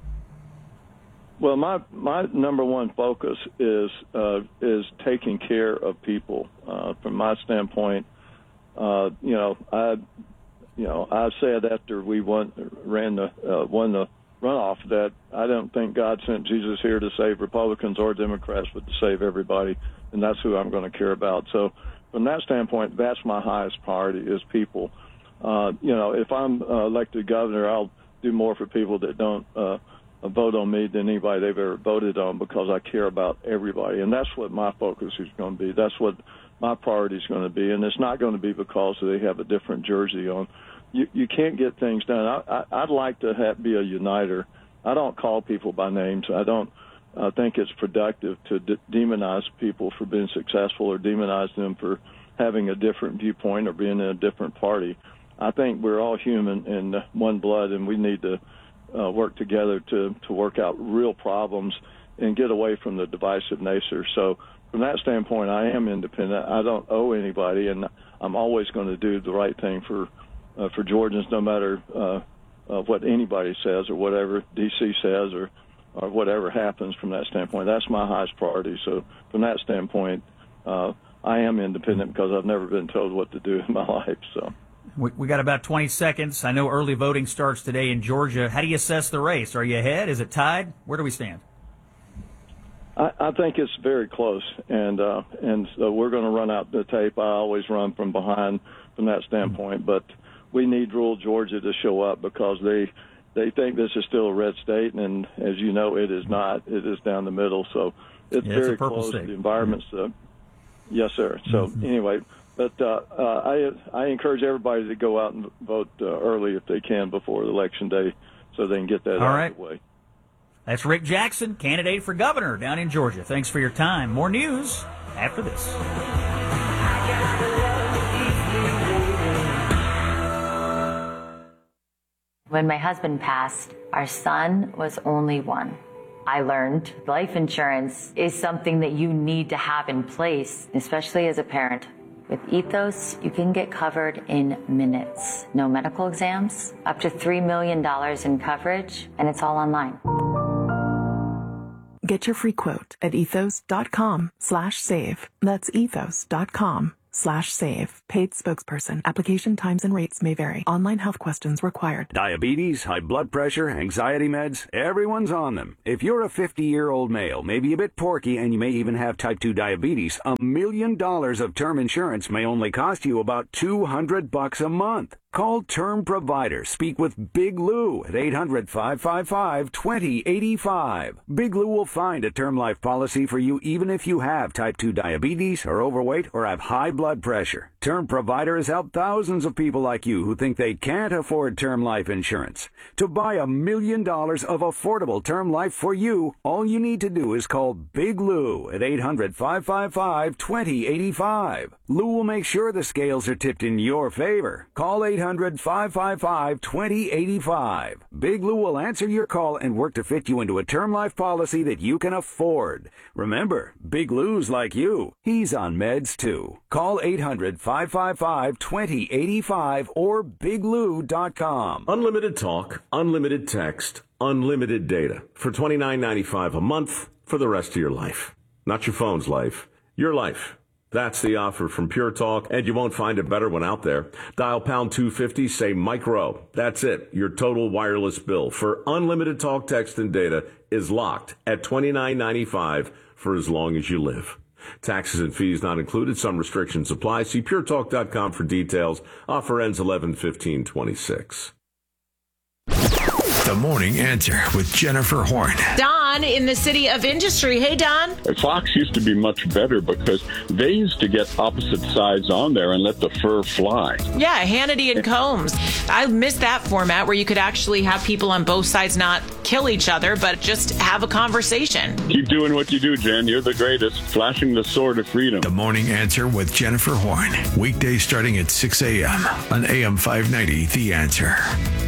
Well, my my number one focus is uh, is taking care of people. Uh, from my standpoint, uh, you know, I you know I said after we won ran the uh, won the runoff that I don't think God sent Jesus here to save Republicans or Democrats, but to save everybody, and that's who I'm going to care about. So, from that standpoint, that's my highest priority is people. Uh, you know, if I'm uh, elected governor, I'll do more for people that don't Uh, vote on me than anybody they've ever voted on, because I care about everybody. And that's what my focus is going to be. That's what my priority is going to be. And it's not going to be because they have a different jersey on. You, you can't get things done. I, I, I'd like to have, be a uniter. I don't call people by names. I don't uh, think it's productive to de- demonize people for being successful or demonize them for having a different viewpoint or being in a different party. I think we're all human and one blood, and we need to Uh, work together to, to work out real problems and get away from the divisive nature. So from that standpoint, I am independent. I don't owe anybody, and I'm always going to do the right thing for uh, for Georgians, no matter uh, uh, what anybody says or whatever D C says or, or whatever happens from that standpoint. That's my highest priority. So from that standpoint, uh, I am independent because I've never been told what to do in my life. So. We, we got about twenty seconds. I know early voting starts today in Georgia. How do you assess the race? Are you ahead? Is it tied? Where do we stand? I, I think it's very close, and uh, and so we're going to run out the tape. I always run from behind from that standpoint, but we need rural Georgia to show up because they they think this is still a red state, and as you know, it is not. It is down the middle, so it's yeah, very it's a purple close. State. The environment's, uh, yes, sir. So mm-hmm. anyway. But uh, uh, I I encourage everybody to go out and vote uh, early if they can before election day, so they can get that All out right. of the way. That's Rick Jackson, candidate for governor down in Georgia. Thanks for your time. More news after this. When my husband passed, our son was only one. I learned life insurance is something that you need to have in place, especially as a parent. With Ethos, you can get covered in minutes. No medical exams, up to three million dollars in coverage, and it's all online. Get your free quote at ethos.com slash save. That's ethos.com slash save. Paid spokesperson. Application times and rates may vary. Online health questions required. Diabetes, high blood pressure, anxiety meds, everyone's on them. If you're a fifty-year-old male, maybe a bit porky, and you may even have type two diabetes, a million dollars of term insurance may only cost you about two hundred bucks a month. Call Term Provider. Speak with Big Lou at eight hundred, five five five, two zero eight five. Big Lou will find a term life policy for you even if you have type two diabetes, are overweight, or have high blood pressure. Term Provider has helped thousands of people like you who think they can't afford term life insurance. To buy a million dollars of affordable term life for you, all you need to do is call Big Lou at eight hundred, five five five, two zero eight five. Lou will make sure the scales are tipped in your favor. Call eight hundred, five five five, two zero eight five. Big Lou will answer your call and work to fit you into a term life policy that you can afford. Remember, Big Lou's like you. He's on meds too. Call eight hundred, five five five, two zero eight five or big lou dot com. Unlimited talk, unlimited text, unlimited data for twenty-nine ninety-five a month for the rest of your life. Not your phone's life, your life. That's the offer from Pure Talk, and you won't find a better one out there. Dial pound two fifty, say micro. That's it. Your total wireless bill for unlimited talk, text, and data is locked at twenty-nine ninety-five for as long as you live. Taxes and fees not included. Some restrictions apply. See pure talk dot com for details. Offer ends eleven fifteen twenty-six. The Morning Answer with Jennifer Horn. Don in the City of Industry. Hey, Don. Fox used to be much better because they used to get opposite sides on there and let the fur fly. Yeah, Hannity and Combs. I miss that format where you could actually have people on both sides not kill each other, but just have a conversation. Keep doing what you do, Jen. You're the greatest. Flashing the sword of freedom. The Morning Answer with Jennifer Horn. Weekdays starting at six a.m. on A M five ninety, The Answer.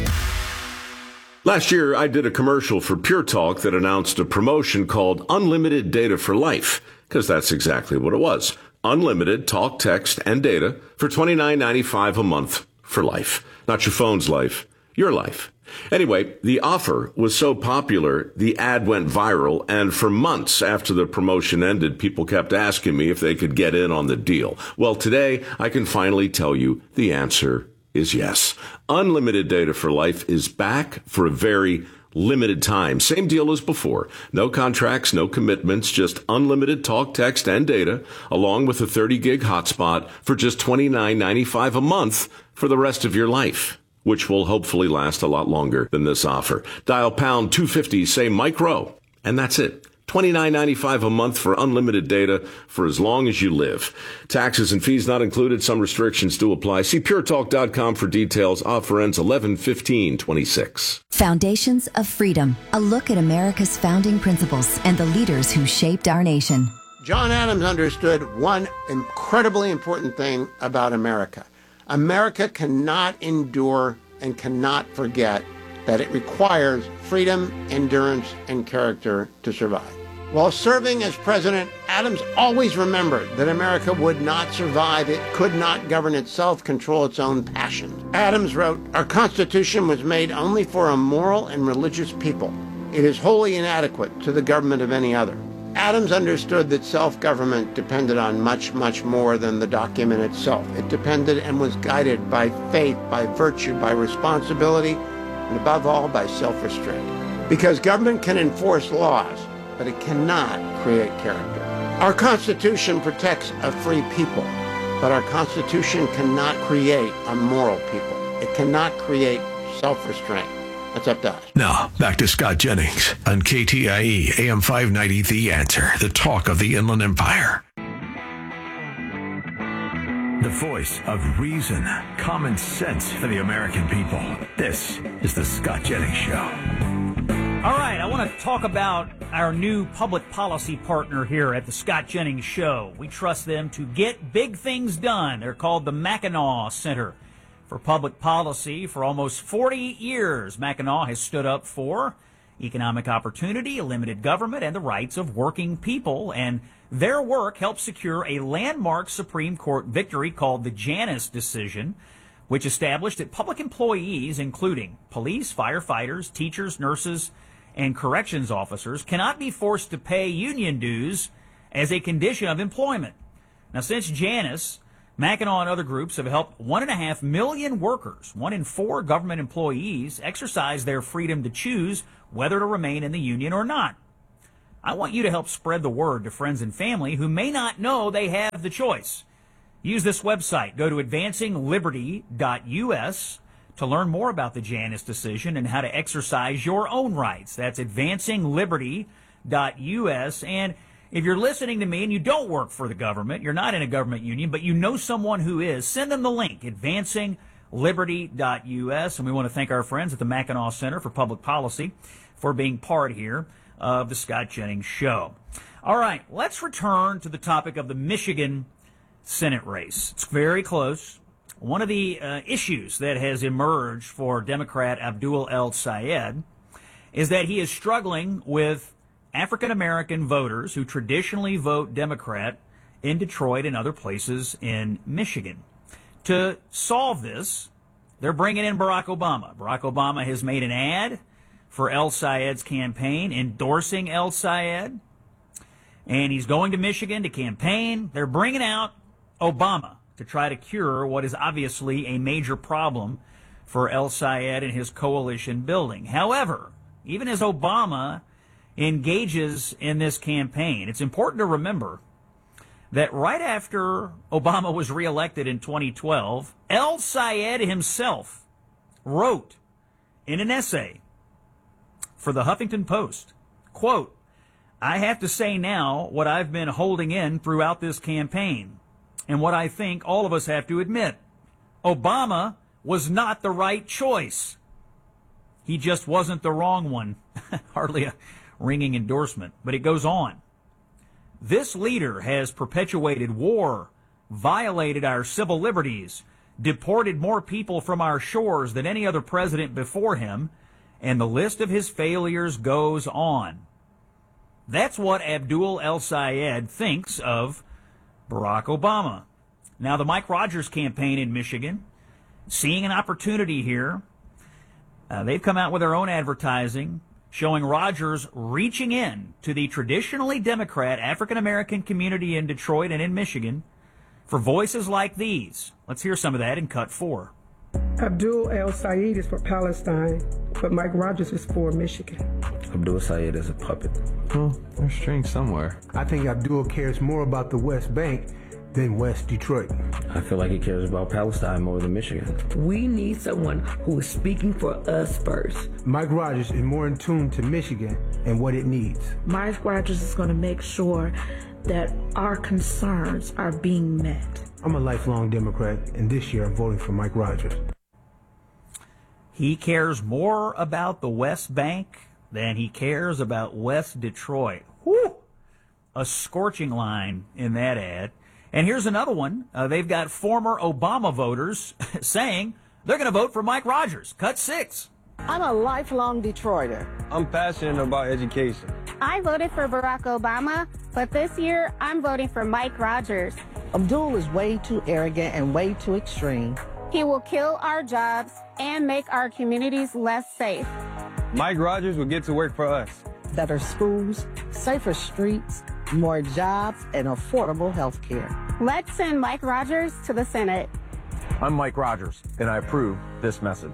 Last year, I did a commercial for Pure Talk that announced a promotion called Unlimited Data for Life, because that's exactly what it was. Unlimited talk, text, and data for twenty-nine ninety-five a month for life. Not your phone's life, your life. Anyway, the offer was so popular, the ad went viral, and for months after the promotion ended, people kept asking me if they could get in on the deal. Well, today, I can finally tell you the answer is yes. Unlimited Data for Life is back for a very limited time. Same deal as before. No contracts, no commitments, just unlimited talk, text, and data, along with a thirty gig hotspot for just twenty-nine ninety-five a month for the rest of your life, which will hopefully last a lot longer than this offer. Dial pound two fifty, say micro, and that's it. twenty-nine ninety-five a month for unlimited data for as long as you live. Taxes and fees not included. Some restrictions do apply. See pure talk dot com for details. Offer ends eleven fifteen twenty-six. Foundations of Freedom. A look at America's founding principles and the leaders who shaped our nation. John Adams understood one incredibly important thing about America. America cannot endure and cannot forget that it requires freedom, endurance, and character to survive. While serving as president, Adams always remembered that America would not survive. It could not govern itself, control its own passions. Adams wrote, "Our Constitution was made only for a moral and religious people. It is wholly inadequate to the government of any other." Adams understood that self-government depended on much, much more than the document itself. It depended and was guided by faith, by virtue, by responsibility, and above all, by self-restraint. Because government can enforce laws, but it cannot create character. Our Constitution protects a free people, but our Constitution cannot create a moral people. It cannot create self-restraint. That's up to us. Now, back to Scott Jennings on K T I E, A M five ninety, The Answer, the talk of the Inland Empire. The voice of reason, common sense for the American people. This is the Scott Jennings Show. All right, I want to talk about our new public policy partner here at the Scott Jennings Show. We trust them to get big things done. They're called the Mackinac Center for Public Policy. For almost forty years, Mackinac has stood up for economic opportunity, limited government, and the rights of working people. And their work helped secure a landmark Supreme Court victory called the Janus decision, which established that public employees, including police, firefighters, teachers, nurses, and corrections officers, cannot be forced to pay union dues as a condition of employment. Now, since Janus, Mackinac and other groups have helped one and a half million workers, one in four government employees, exercise their freedom to choose whether to remain in the union or not. I want you to help spread the word to friends and family who may not know they have the choice. Use this website. Go to advancing liberty dot U S to learn more about the Janus decision and how to exercise your own rights. That's advancing liberty dot U S. And if you're listening to me and you don't work for the government, you're not in a government union, but you know someone who is, send them the link, advancing liberty dot U S. And we want to thank our friends at the Mackinac Center for Public Policy for being part here of the Scott Jennings Show. All right, let's return to the topic of the Michigan Senate race. It's very close. One of the uh, issues that has emerged for Democrat Abdul El-Sayed is that he is struggling with African-American voters who traditionally vote Democrat in Detroit and other places in Michigan. To solve this, they're bringing in Barack Obama. Barack Obama has made an ad for El-Sayed's campaign endorsing El-Sayed, and he's going to Michigan to campaign. They're bringing out Obama to try to cure what is obviously a major problem for El-Sayed and his coalition building. However, even as Obama engages in this campaign, it's important to remember that right after Obama was reelected in twenty twelve, El-Sayed himself wrote in an essay for the Huffington Post, quote, "I have to say now what I've been holding in throughout this campaign, and what I think all of us have to admit. Obama was not the right choice. He just wasn't the wrong one." Hardly a ringing endorsement, but it goes on. "This leader has perpetuated war, violated our civil liberties, deported more people from our shores than any other president before him, and the list of his failures goes on." That's what Abdul El-Sayed thinks of Barack Obama. Now, the Mike Rogers campaign in Michigan, seeing an opportunity here, uh, they've come out with their own advertising showing Rogers reaching in to the traditionally Democrat African-American community in Detroit and in Michigan for voices like these. Let's hear some of that in cut four. Abdul El-Sayed is for Palestine, but Mike Rogers is for Michigan. Abdul Sayed is a puppet. Oh, there's strings somewhere. I think Abdul cares more about the West Bank than West Detroit. I feel like he cares about Palestine more than Michigan. We need someone who is speaking for us first. Mike Rogers is more in tune to Michigan and what it needs. Mike Rogers is going to make sure that our concerns are being met. I'm a lifelong Democrat, and this year I'm voting for Mike Rogers. He cares more about the West Bank than he cares about West Detroit. Whew! A scorching line in that ad. And here's another one. Uh, they've got former Obama voters saying they're going to vote for Mike Rogers. Cut six. I'm a lifelong Detroiter. I'm passionate about education. I voted for Barack Obama, but this year I'm voting for Mike Rogers. Abdul is way too arrogant and way too extreme. He will kill our jobs and make our communities less safe. Mike Rogers will get to work for us. Better schools, safer streets, more jobs, and affordable health care. Let's send Mike Rogers to the Senate. I'm Mike Rogers, and I approve this message.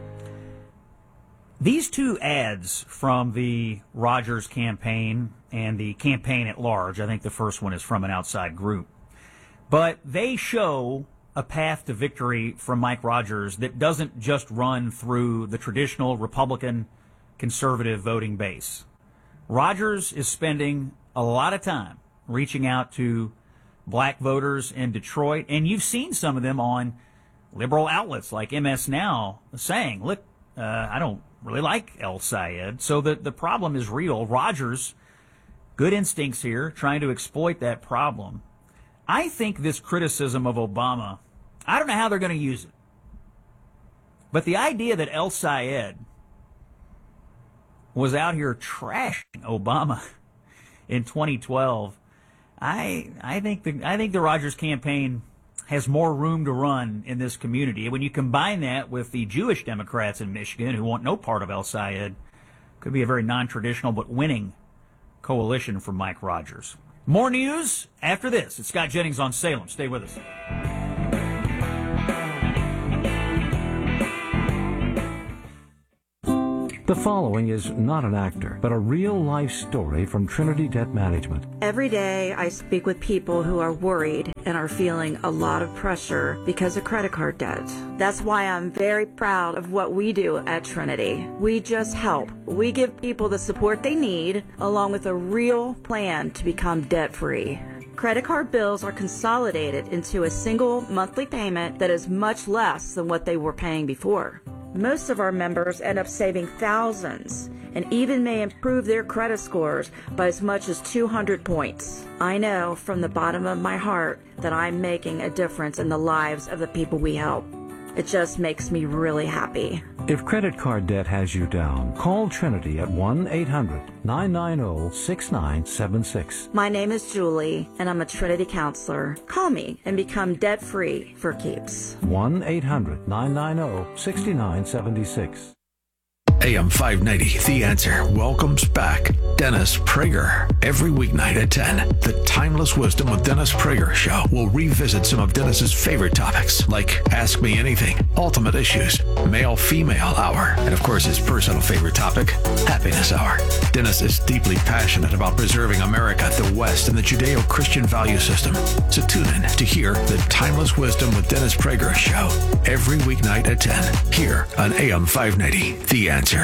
These two ads from the Rogers campaign and the campaign at large, I think the first one is from an outside group, but they show a path to victory from Mike Rogers that doesn't just run through the traditional Republican conservative voting base. Rogers is spending a lot of time reaching out to black voters in Detroit, and you've seen some of them on liberal outlets like M S Now saying, look, uh, I don't really like El-Sayed. So the, the problem is real. Rogers, good instincts here, trying to exploit that problem. I think this criticism of Obama, I don't know how they're going to use it, but the idea that El-Sayed was out here trashing Obama in twenty twelve, I I think the I think the Rogers campaign has more room to run in this community. When you combine that with the Jewish Democrats in Michigan who want no part of El-Sayed, could be a very non-traditional but winning coalition for Mike Rogers. More news after this. It's Scott Jennings on Salem. Stay with us. The following is not an actor, but a real-life story from Trinity Debt Management. Every day I speak with people who are worried and are feeling a lot of pressure because of credit card debt. That's why I'm very proud of what we do at Trinity. We just help. We give people the support they need, along with a real plan to become debt-free. Credit card bills are consolidated into a single monthly payment that is much less than what they were paying before. Most of our members end up saving thousands and even may improve their credit scores by as much as two hundred points. I know from the bottom of my heart that I'm making a difference in the lives of the people we help. It just makes me really happy. If credit card debt has you down, call Trinity at one eight hundred nine nine zero six nine seven six. My name is Julie, and I'm a Trinity counselor. Call me and become debt-free for keeps. one eight hundred nine nine zero six nine seven six. A M five ninety, The Answer, welcomes back Dennis Prager. Every weeknight at ten, the Timeless Wisdom with Dennis Prager show will revisit some of Dennis's favorite topics, like Ask Me Anything, Ultimate Issues, Male-Female Hour, and of course his personal favorite topic, Happiness Hour. Dennis is deeply passionate about preserving America, the West, and the Judeo-Christian value system. So tune in to hear the Timeless Wisdom with Dennis Prager show every weeknight at ten, here on A M five ninety, The Answer.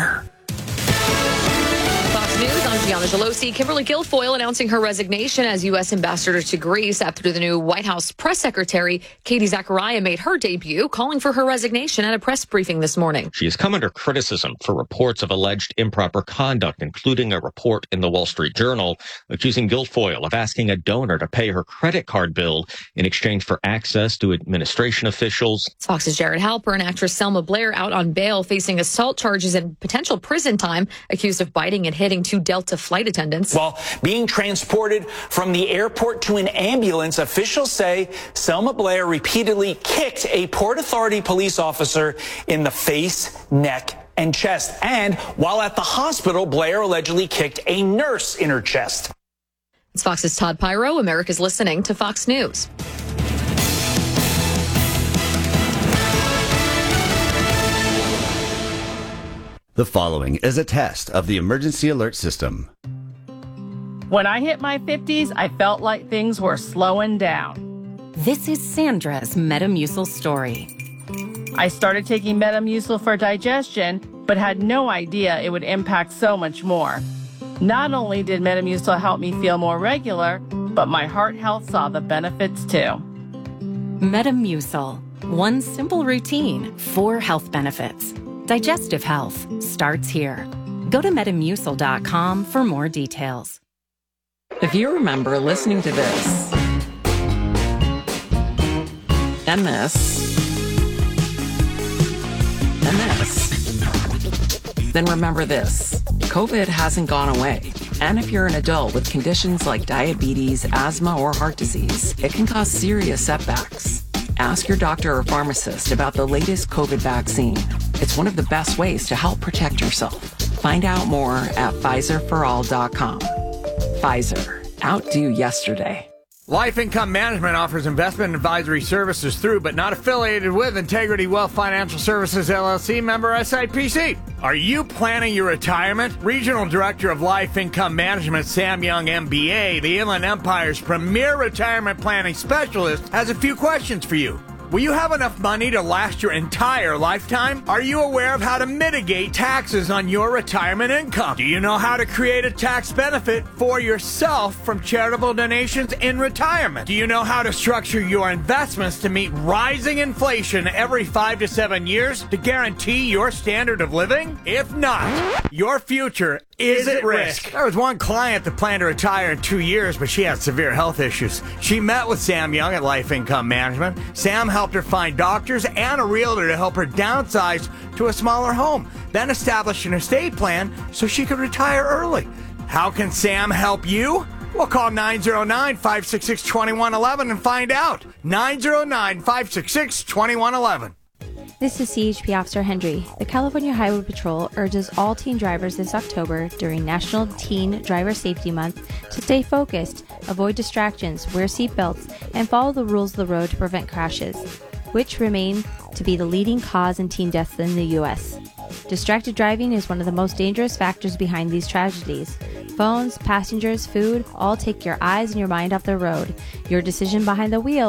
Fox News, I'm Gianna Gelosi. Kimberly Guilfoyle announcing her resignation as U S ambassador to Greece after the new White House press secretary, Katie Zachariah, made her debut, calling for her resignation at a press briefing this morning. She has come under criticism for reports of alleged improper conduct, including a report in the Wall Street Journal accusing Guilfoyle of asking a donor to pay her credit card bill in exchange for access to administration officials. Fox's Jared Halper and actress Selma Blair out on bail facing assault charges and potential prison time, accused of biting and hitting two Delta flight attendants. While being transported from the airport to an ambulance, officials say Selma Blair repeatedly kicked a Port Authority police officer in the face, neck, and chest. And while at the hospital, Blair allegedly kicked a nurse in her chest. It's Fox's Todd Pyro. America's listening to Fox News. The following is a test of the emergency alert system. When I hit my fifties, I felt like things were slowing down. This is Sandra's Metamucil story. I started taking Metamucil for digestion, but had no idea it would impact so much more. Not only did Metamucil help me feel more regular, but my heart health saw the benefits too. Metamucil. One simple routine, four health benefits. Digestive health starts here. Go to Metamucil dot com for more details. If you remember listening to this, and this, and this, then remember this. COVID hasn't gone away. And if you're an adult with conditions like diabetes, asthma, or heart disease, it can cause serious setbacks. Ask your doctor or pharmacist about the latest COVID vaccine. It's one of the best ways to help protect yourself. Find out more at Pfizer for all dot com. Pfizer. Outdo yesterday. Life Income Management offers investment advisory services through, but not affiliated with, Integrity Wealth Financial Services, L L C, member S I P C. Are you planning your retirement? Regional Director of Life Income Management, Sam Young, M B A, the Inland Empire's premier retirement planning specialist, has a few questions for you. Will you have enough money to last your entire lifetime? Are you aware of how to mitigate taxes on your retirement income? Do you know how to create a tax benefit for yourself from charitable donations in retirement? Do you know how to structure your investments to meet rising inflation every five to seven years to guarantee your standard of living? If not, your future is at risk. There was one client that planned to retire in two years, but she had severe health issues. She met with Sam Young at Life Income Management. Sam helped her find doctors and a realtor to help her downsize to a smaller home. then established an estate plan so she could retire early. How can Sam help you? Well, call nine oh nine, five six six, two one one one and find out. nine oh nine, five six six, two one one one. This is C H P Officer Hendry. The California Highway Patrol urges all teen drivers this October during National Teen Driver Safety Month to stay focused, avoid distractions, wear seatbelts, and follow the rules of the road to prevent crashes, which remain to be the leading cause in teen deaths in the U S. Distracted driving is one of the most dangerous factors behind these tragedies. Phones, passengers, food, all take your eyes and your mind off the road. Your decision behind the wheel